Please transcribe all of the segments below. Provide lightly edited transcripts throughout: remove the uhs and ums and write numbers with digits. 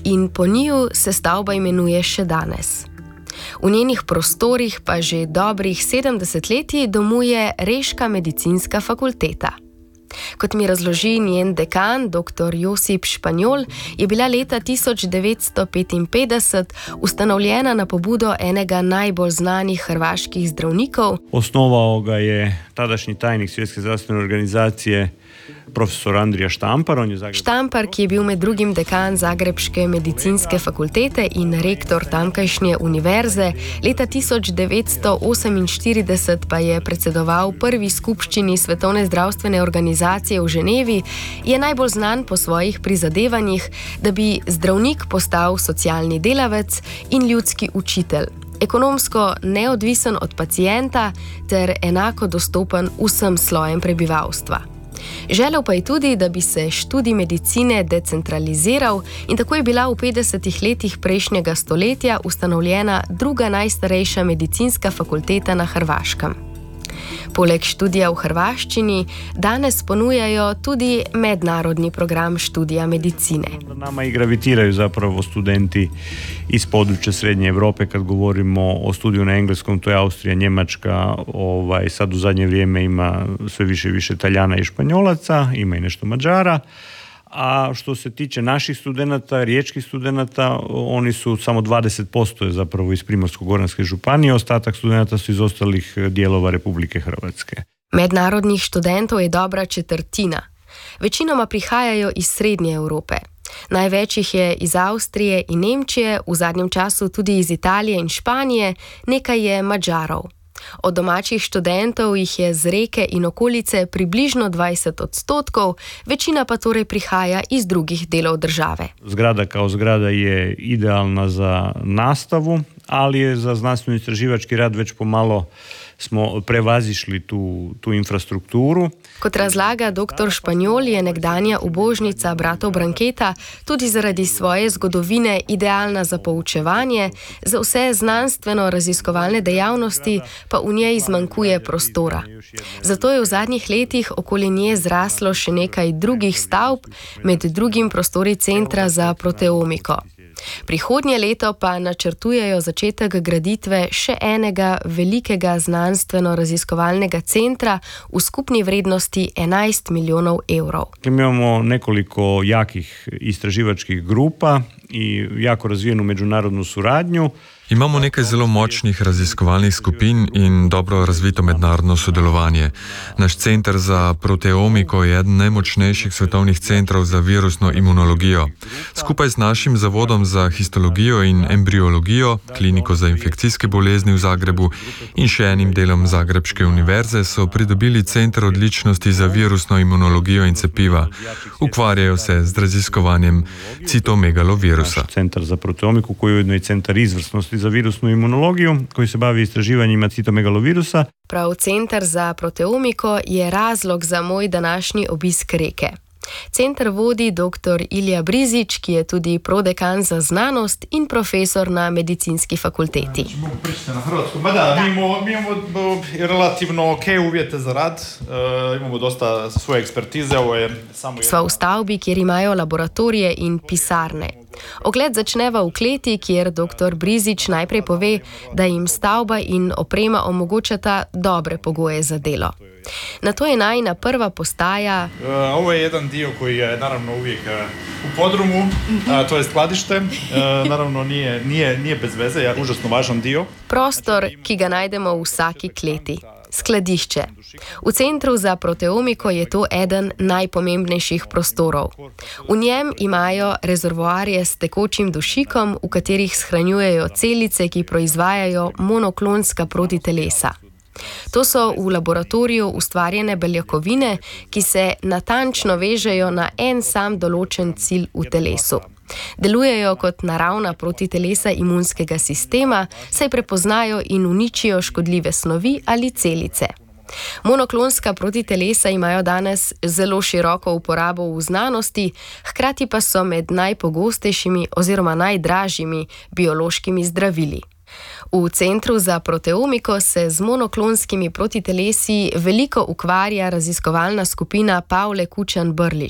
in po njiju se stavba imenuje še danes. V njenih prostorih pa že dobrih 70 letij domuje Reška medicinska fakulteta. Kot mi razloži njen dekan, dr. Josip Španjol, je bila leta 1955 ustanovljena na pobudo enega najbolj znanih hrvaških zdravnikov. Osnovao ga je tadašnji tajnik Svjetske zdravstvene organizacije, profesor Andrija Štampar. Štampar, ki je bil med drugim dekan Zagrebške medicinske fakultete in rektor tamkajšnje univerze, leta 1948 pa je predsedoval prvi skupščini Svetovne zdravstvene organizacije v Ženevi, je najbolj znan po svojih prizadevanjih, da bi zdravnik postal socialni delavec in ljudski učitelj, ekonomsko neodvisen od pacienta ter enako dostopen vsem slojem prebivalstva. Želel pa je tudi, da bi se študij medicine decentraliziral in tako je bila v 50 letih prejšnjega stoletja ustanovljena druga najstarejša medicinska fakulteta na Hrvaškem. Poleg študija v hrvaščini danes ponujajo tudi mednarodni program študija medicine. Nama i gravitiraju zapravo studenti iz područja Srednje Europe kad govorimo o studiju na engleskom, to je Austrija, Njemačka, sad u zadnje vrijeme ima sve više i više Talijana i Španjolaca, ima i nešto Mađara. A što se tiče naših studenata, riječkih studenata, oni su samo 20% je zapravo iz Primorsko-goranske županije, ostatak studenata su iz ostalih dijelova Republike Hrvatske. Mednarodnih študentov je dobra četrtina. Večinoma prihajajo iz Srednje Evrope. Največ jih je iz Avstrije in Nemčije, v zadnjem času tudi iz Italije in Španije, nekaj je Mađarov. Od domačih študentov jih je z Reke in okolice približno 20%, večina pa torej prihaja iz drugih delov države. Zgrada kao zgrada je idealna za nastavu, ali je za znanstveno-istraživački rad već pomalo smo prevazišli tu infrastrukturu. Kot razlaga dr. Španjol, je nekdanja ubožnica bratov Branketa tudi zaradi svoje zgodovine idealna za poučevanje, za vse znanstveno-raziskovalne dejavnosti pa v njej zmanjkuje prostora. Zato je v zadnjih letih okoli nje zraslo še nekaj drugih stavb, med drugim prostori Centra za proteomiko. Prihodnje leto pa načrtujejo začetek graditve še enega velikega znanstveno-raziskovalnega centra v skupni vrednosti 11 milijonov evrov. Imamo nekoliko jakih istraživačkih grupa i jako razvijenu međunarodnu suradnju. Imamo nekaj zelo močnih raziskovalnih skupin in dobro razvito mednarodno sodelovanje. Naš center za proteomiko je eden najmočnejših svetovnih centrov za virusno imunologijo. Skupaj z našim zavodom za histologijo in embriologijo, kliniko za infekcijske bolezni v Zagrebu in še enim delom Zagrebške univerze so pridobili center odličnosti za virusno imunologijo in cepiva. Ukvarjajo se z raziskovanjem citomegalovirusa. Centar za proteomiku koji je ujedno i centar izvrsnosti za virusnu imunologiju, koji se bavi istraživanjima citomegalovirusa. Prav Centar za proteomiko je razlog za moj današnji obisk Reke. Center vodi dr. Ilija Brizić, ki je tudi prodekan za znanost in profesor na medicinski fakulteti. Mogu pričati na hrvatskom. Mi imamo relativno ok uvjete za rad, imamo dosta svoje ekspertize. Sva v stavbi, kjer imajo laboratorije in pisarne. Ogled začneva v kleti, kjer dr. Brizić najprej pove, da jim stavba in oprema omogočata dobre pogoje za delo. Nato je najina prva postaja. Ovo je jedan dio koji je naravno uvijek u podrumu, to je skladište, naravno nije bez veze, je užasno važan dio. Prostor, ki ga najdemo v vsaki kleti. Skladišče. V Centru za proteomiko je to eden najpomembnejših prostorov. V njem imajo rezervoarje s tekočim dušikom, v katerih shranjujejo celice, ki proizvajajo monoklonska protitelesa. To so v laboratoriju ustvarjene beljakovine, ki se natančno vežejo na en sam določen cilj v telesu. Delujejo kot naravna protitelesa imunskega sistema, saj prepoznajo in uničijo škodljive snovi ali celice. Monoklonska protitelesa imajo danes zelo široko uporabo v znanosti, hkrati pa so med najpogostejšimi oziroma najdražjimi biološkimi zdravili. V Centru za proteomiko se z monoklonskimi protitelesi veliko ukvarja raziskovalna skupina Pavle Kučan-Brlić.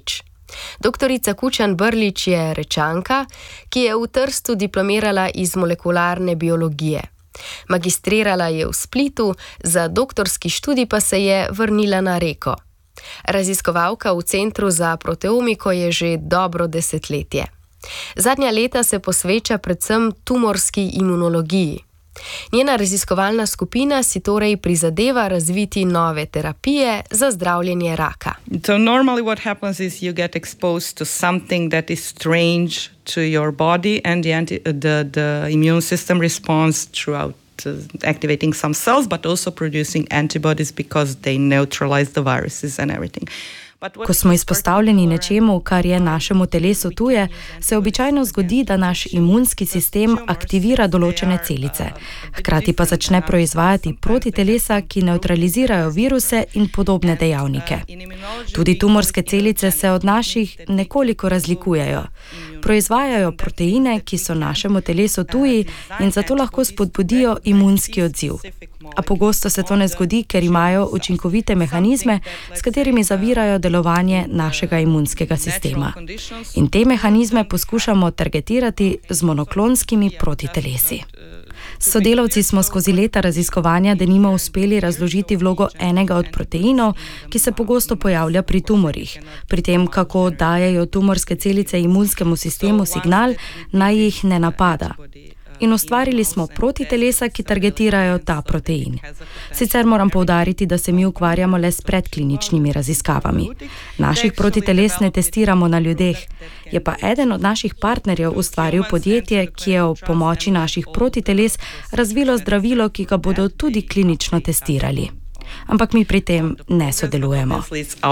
Doktorica Kučan Brlič je Rečanka, ki je v Trstu diplomirala iz molekularne biologije. Magistrirala je v Splitu, za doktorski študij pa se je vrnila na Reko. Raziskovalka v Centru za proteomiko je že dobro desetletje. Zadnja leta se posveča predvsem tumorski imunologiji. Njena raziskovalna skupina si torej prizadeva razviti nove terapije za zdravljenje raka. So normally what happens is you get exposed to something that is strange to your body and the immune system responds throughout activating some cells but also producing antibodies because they neutralize the viruses and everything. Ko smo izpostavljeni nečemu, kar je našemu telesu tuje, se običajno zgodi, da naš imunski sistem aktivira določene celice. Hkrati pa začne proizvajati protitelesa, ki nevtralizirajo viruse in podobne dejavnike. Tudi tumorske celice se od naših nekoliko razlikujejo. Proizvajajo proteine, ki so našemu telesu tuji in zato lahko spodbudijo imunski odziv. A pogosto se to ne zgodi, ker imajo učinkovite mehanizme, s katerimi zavirajo delovanje našega imunskega sistema. In te mehanizme poskušamo targetirati z monoklonskimi protitelesi. S sodelavci smo skozi leta raziskovanja denimo uspeli razložiti vlogo enega od proteinov, ki se pogosto pojavlja pri tumorjih, pri tem, kako dajejo tumorske celice imunskemu sistemu signal, naj jih ne napada. In ustvarili smo protitelesa, ki targetirajo ta protein. Sicer moram poudariti, da se mi ukvarjamo le s predkliničnimi raziskavami. Naših protiteles ne testiramo na ljudeh. Je pa eden od naših partnerjev ustvaril podjetje, ki je ob pomoči naših protiteles razvilo zdravilo, ki ga bodo tudi klinično testirali. Ampak mi pri tem ne sodelujemo.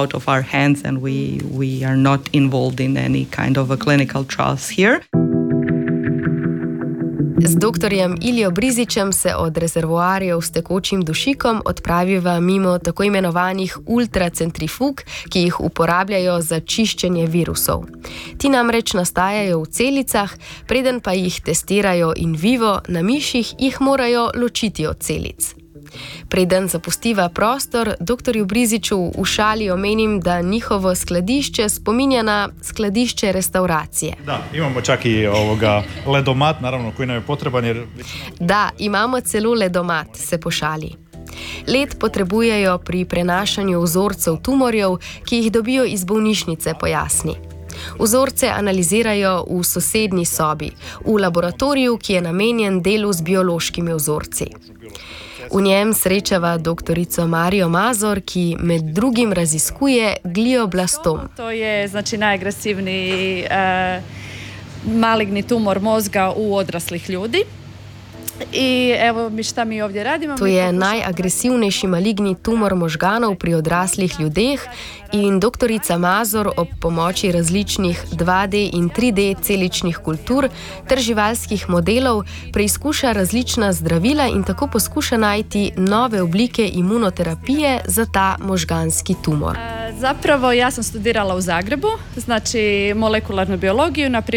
Z doktorjem Iljo Brizičem se od rezervoarjev s tekočim dušikom odpraviva mimo tako imenovanih ultracentrifug, ki jih uporabljajo za čiščenje virusov. Ti namreč nastajajo v celicah, preden pa jih testirajo in vivo na miših, jih morajo ločiti od celic. Preden zapustiva prostor, doktorju Briziču v šali omenim, da njihovo skladišče spominja na skladišče restauracije. Da, imamo čak i ledomat, naravno, koji nam je potreban. Da, imamo celo ledomat, se pošali. Led potrebujejo pri prenašanju vzorcev tumorjev, ki jih dobijo iz bolnišnice, pojasni. Vzorce analizirajo v sosednji sobi, v laboratoriju, ki je namenjen delu z biološkimi vzorci. V njem srečava doktorico Marijo Mazor, ki med drugim raziskuje glioblastom. To je najagresivniji maligni tumor mozga u odraslih ljudi. I evo šta mi ovdje radimo. To je najagresivnejši maligni tumor možganov pri odraslih ljudeh in doktorica Mazor ob pomoči različnih 2D in 3D celičnih kultur ter živalskih modelov preizkuša različna zdravila in tako poskuša najti nove oblike imunoterapije za ta možganski tumor. Zapravo ja sam studirala u Zagrebu, molekularnu biologiju na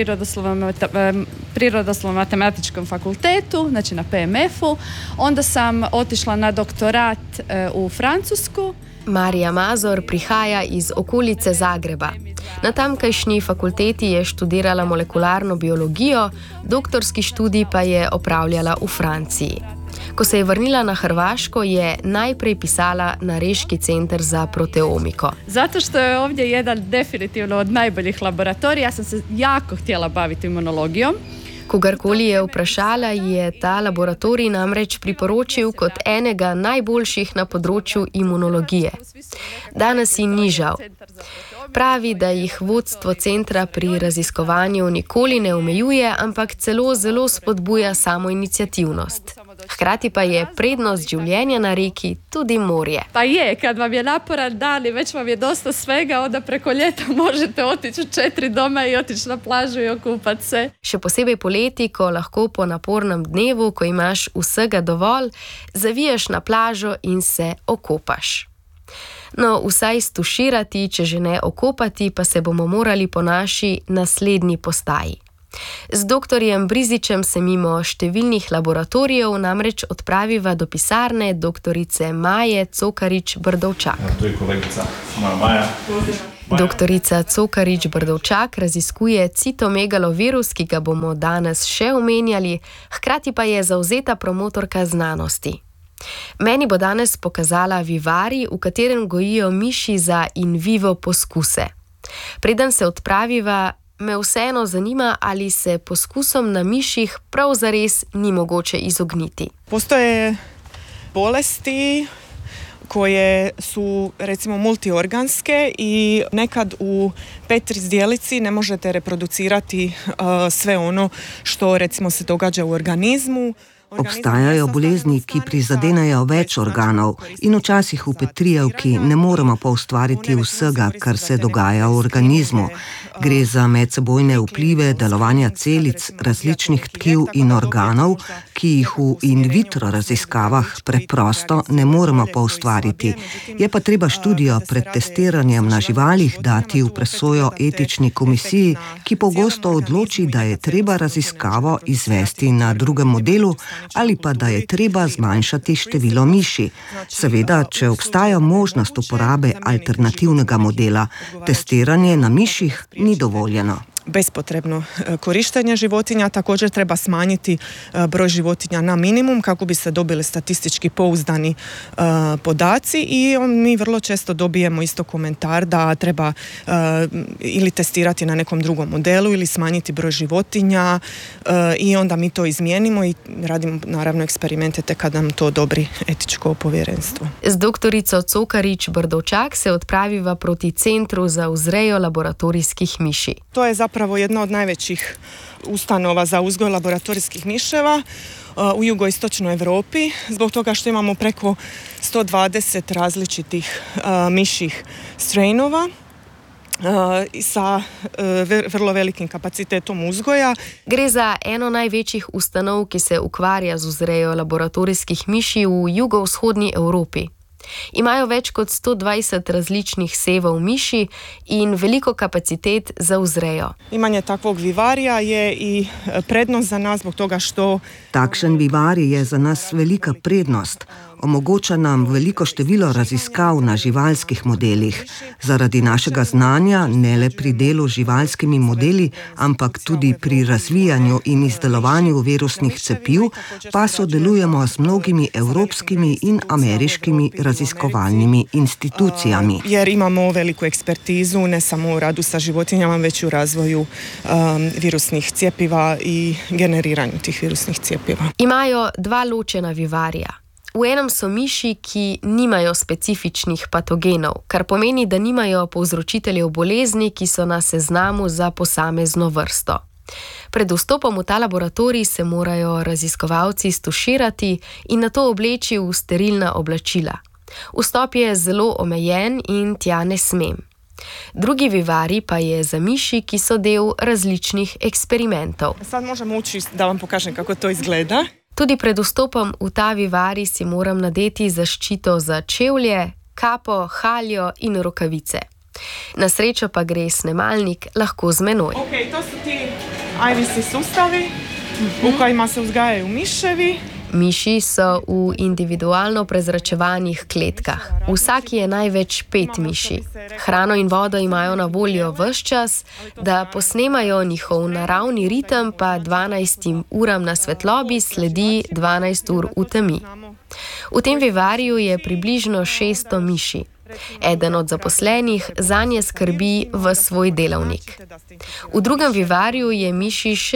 Prirodoslovno-matematičkom fakultetu, na PMF-u. Onda sam otišla na doktorat u Francusku. Marija Mazor prihaja iz okolice Zagreba. Na tamkajšnji fakulteti je študirala molekularno biologijo, doktorski študij pa je opravljala v Franciji. Ko se je vrnila na Hrvaško, je najprej pisala na Reški centar za proteomiko. Zato što je ovdje jedan definitivno od najboljih laboratorija, ja sam se jako htjela baviti imunologijom. Kogarkoli je vprašala, je ta laboratorij namreč priporočil kot enega najboljših na področju imunologije. Danes ji ni žal. Pravi, da jih vodstvo centra pri raziskovanju nikoli ne omejuje, ampak celo zelo spodbuja samoiniciativnost. Hkrati pa je prednost življenja na Reki tudi morje. Pa je, kad vam je naporan dan i već vam je dosta svega, onda preko ljeta možete otići u 4 doma i otići na plažu i okupat se. Še posebej poleti, ko lahko po napornem dnevu, ko imaš vsega dovolj, zaviješ na plažo in se okopaš. No, vsaj stuširati, če že ne okopati, pa se bomo morali po naši naslednji postaji. Z doktorjem Brizičem se mimo številnih laboratorijev namreč odpraviva do pisarne doktorice Maje Cokarič Brdovčak. Tu je kolegica Maja. Doktorica Cokarič-Brdovčak raziskuje citomegalovirus, ki ga bomo danes še omenjali, hkrati pa je zavzeta promotorka znanosti. Meni bo danes pokazala vivarij, v katerem gojijo miši za in vivo poskuse. Preden se odpraviva, me vseeno zanima, ali se poskusom na miših prav zares ni mogoče izogniti. Postoje bolesti koje su recimo multiorganske i nekad u Petri zdjelici ne možete reproducirati sve ono što recimo se događa u organizmu. Obstajajo bolezni, ki prizadenejo več organov in včasih v petrijevki ne moremo pa ustvariti vsega, kar se dogaja v organizmu. Gre za medsebojne vplive delovanja celic, različnih tkiv in organov, ki jih v in vitro raziskavah preprosto ne moremo pa ustvariti. Je pa treba študijo pred testiranjem na živalih dati v presojo etični komisiji, ki pogosto odloči, da je treba raziskavo izvesti na drugem modelu, ali pa da je treba zmanjšati število miši. Seveda, če obstaja možnost uporabe alternativnega modela, testiranje na miših ni dovoljeno. Bespotrebno korištenje životinja, također treba smanjiti broj životinja na minimum kako bi se dobili statistički pouzdani podaci i mi vrlo često dobijemo isto komentar da treba ili testirati na nekom drugom modelu ili smanjiti broj životinja i onda mi to izmijenimo i radimo naravno eksperimente tek kad nam to odobri etičko povjerenstvo. Z doktorico Cokarič-Brdovčak se odpraviva proti Centru za uzrejo laboratorijskih miši. To je zapravo jedna od najvećih ustanova za uzgoj laboratorijskih miševa u jugoistočnoj Europi, zbog toga što imamo preko 120 različitih mišjih strainova sa vrlo velikim kapacitetom uzgoja. Gre za eno največjih ustanov, ki se ukvarja z vzrejo laboratorijskih miši v jugovzhodni Evropi. Imajo več kot 120 različnih sevov miši in veliko kapacitet za vzrejo. Imanje takvog vivarija je i prednost za nas zbog toga što... Takšen vivarij je za nas velika prednost. Omogoča nam veliko število raziskav na živalskih modelih. Zaradi našega znanja ne le pri delu z živalskimi modeli, ampak tudi pri razvijanju in izdelovanju virusnih cepiv, pa sodelujemo z mnogimi evropskimi in ameriškimi raziskovalnimi institucijami. Jer imamo veliku ekspertizu ne samo u radu sa životinjama, već u razvoju virusnih cjepiva i generiranju tih virusnih cjepiva. Imajo dva ločena vivarija. V enem so miši, ki nimajo specifičnih patogenov, kar pomeni, da nimajo povzročiteljev bolezni, ki so na seznamu za posamezno vrsto. Pred vstopom v ta laboratorij se morajo raziskovalci stuširati in nato obleči v sterilna oblačila. Vstop je zelo omejen in tja ne smem. Drugi vivarij pa je za miši, ki so del različnih eksperimentov. Sad možemo ući da vam pokažem kako to izgleda. Tudi pred vstopom v ta vivarij si moram nadeti zaščito za čevlje, kapo, haljo in rokavice. Na srečo pa gre snemalnik lahko z menoj. To su ti IVC sustavi u kojima se uzgajaju miševi. Miši so v individualno prezračevanih kletkah. Vsaki je največ 5 miši. Hrano in vodo imajo na voljo ves čas, da posnemajo njihov naravni ritem, pa 12 uram na svetlobi sledi 12 ur v temi. V tem vivariju je približno 600 miši. Eden od zaposlenih zanje skrbi v svoj delavnik. V drugem vivariju je miši še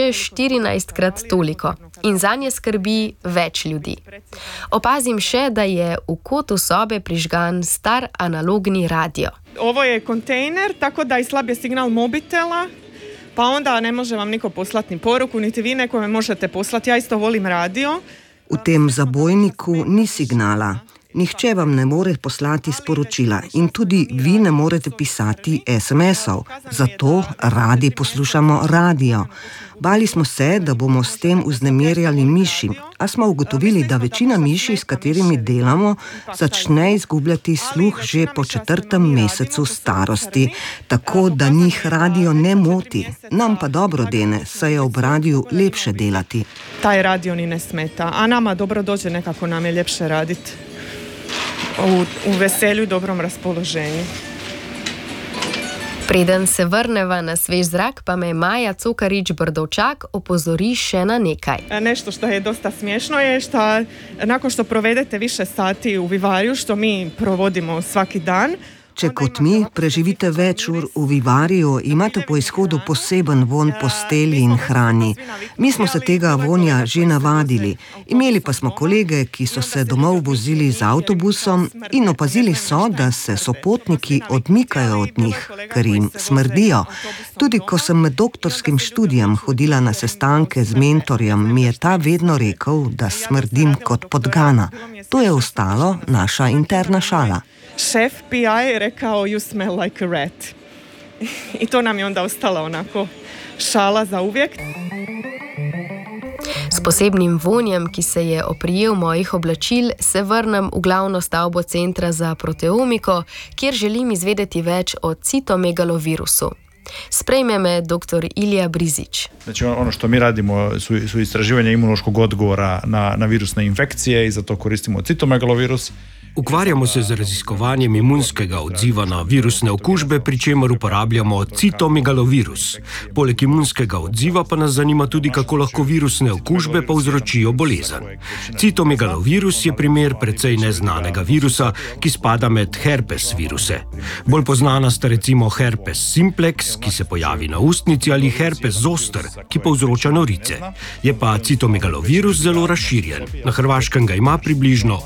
14krat toliko in zanje skrbi več ljudi. Opazim še, da je v kotu sobe prižgan star analogni radio. Ovo je kontejner, tako da i slab je signal mobitela, pa onda ne može vam niko poslati ni poruku, niti vi nekome možete poslati. Ja isto volim radio. V tem zabojniku ni signala. Nihče vam ne more poslati sporočila in tudi vi ne morete pisati SMS-ov. Zato radi poslušamo radio. Bali smo se, da bomo s tem vznemirjali miši, a smo ugotovili, da večina miši, s katerimi delamo, začne izgubljati sluh že po 4. mesecu starosti, tako da njih radio ne moti. Nam pa dobro dene, saj je ob radiju lepše delati. Taj radio ni ne smeta, a nama dobro dođe, nekako nam je ljepše raditi. U veselju i dobrom raspoloženju. Preden se vrneva na svež zrak, pa me Maja Cokarić-Brdovčak opozori še na nekaj. Nešto što je dosta smiješno je što nakon što provedete više sati u vivariju, što mi provodimo svaki dan, Če kot mi preživite več ur v vivariju, imate po izhodu poseben vonj postelji in hrani. Mi smo se tega vonja že navadili. Imeli pa smo kolege, ki so se domov vozili z avtobusom in opazili so, da se sopotniki odmikajo od njih, ker jim smrdijo. Tudi ko sem med doktorskim študijem hodila na sestanke z mentorjem, mi je ta vedno rekel, da smrdim kot podgana. To je ostalo naša interna šala. Šef PI je rekao you smell like a rat. I to nam je onda ostala onako šala za uvijek. S posebnim vonjem, ki se je oprijel mojih oblačil, se vrnem v glavno stavbo Centra za proteomiko, kjer želim izvedeti več o citomegalovirusu. Sprejme me dr. Ilija Brizić. Znači ono što mi radimo su istraživanja imunološkog odgovora na virusne infekcije i za to koristimo citomegalovirus. Ukvarjamo se z raziskovanjem imunskega odziva na virusne okužbe, pri čemer uporabljamo citomegalovirus. Poleg imunskega odziva pa nas zanima tudi, kako lahko virusne okužbe povzročijo bolezen. Citomegalovirus je primer precej neznanega virusa, ki spada med herpes viruse. Bolj poznana sta recimo herpes simplex, ki se pojavi na ustnici, ali herpes zoster, ki povzroča norice. Je pa citomegalovirus zelo razširjen. Na Hrvaškem ga ima približno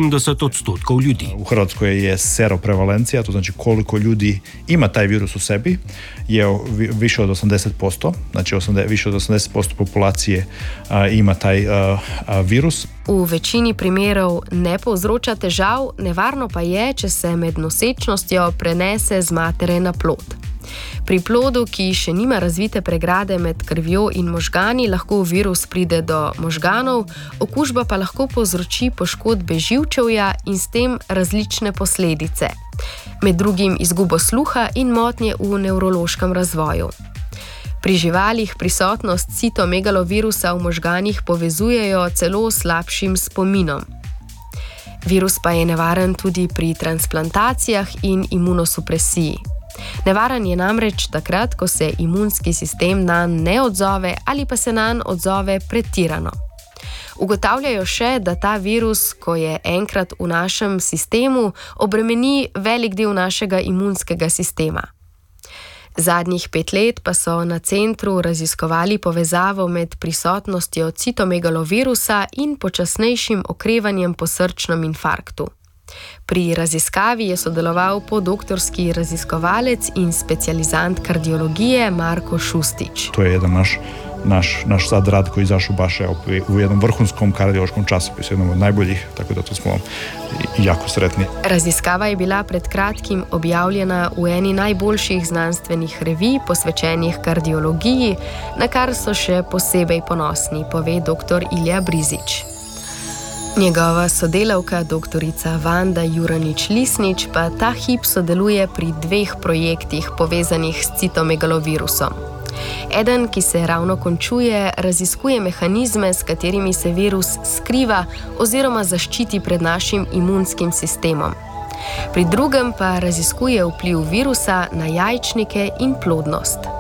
80% ljudi. U Hrvatskoj je seroprevalencija, to znači koliko ljudi ima taj virus u sebi, je više od 80%, znači više od 80% populacije ima taj virus. V večini primerov ne povzroča težav, nevarno pa je, če se med nosečnostjo prenese z matere na plod. Pri plodu, ki še nima razvite pregrade med krvjo in možgani, lahko virus pride do možganov, okužba pa lahko povzroči poškodbe živčevja in s tem različne posledice. Med drugim izgubo sluha in motnje v nevrološkem razvoju. Pri živalih prisotnost citomegalovirusa v možganih povezujejo celo s slabšim spominom. Virus pa je nevaren tudi pri transplantacijah in imunosupresiji. Nevaren je namreč takrat, ko se imunski sistem nanj ne odzove ali pa se nanj odzove pretirano. Ugotavljajo še, da ta virus, ko je enkrat v našem sistemu, obremeni velik del našega imunskega sistema. Zadnjih 5 let pa so na centru raziskovali povezavo med prisotnostjo citomegalovirusa in počasnejšim okrevanjem po srčnem infarktu. Pri raziskavi je sodeloval podoktorski raziskovalec in specijalizant kardiologije Marko Šustić. To je jedan naš sad rad koji izašao baš u jednom vrhunskom kardiološkom časopisu, jednom od najboljih, tako da to smo jako sretni. Raziskava je bila pred kratkim objavljena v eni najboljših znanstvenih revij posvečenih kardiologiji, na kar so še posebej ponosni, pove dr. Ilija Brizić. Njegova sodelavka, doktorica Vanda Juranič-Lisnič, pa ta hip sodeluje pri 2 projektih povezanih s citomegalovirusom. Eden, ki se ravno končuje, raziskuje mehanizme, s katerimi se virus skriva oziroma zaščiti pred našim imunskim sistemom. Pri drugem pa raziskuje vpliv virusa na jajčnike in plodnost.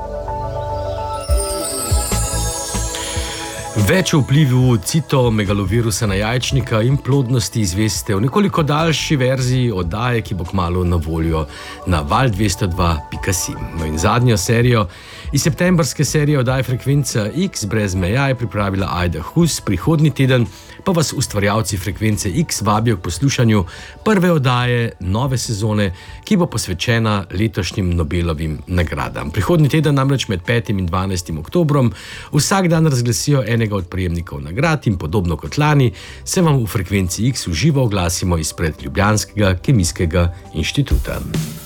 Več o vplivu citomegalovirusa na jajčnika in plodnosti izveste v nekoliko daljši verziji oddaje, ki bo kmalu na voljo na val202.si. No in zadnjo serijo iz septembrske serije oddaje Frekvenca X brez meja je pripravila Ajda Hus. Prihodnji teden pa vas ustvarjalci Frekvence X vabijo k poslušanju prve oddaje nove sezone, ki bo posvečena letošnjim Nobelovim nagradam. Prihodnji teden namreč med 5. in 12. oktobrom vsak dan razglasijo enega od prejemnikov nagrad in podobno kot lani se vam v Frekvenci X v živo oglasimo izpred Ljubljanskega kemijskega inštituta.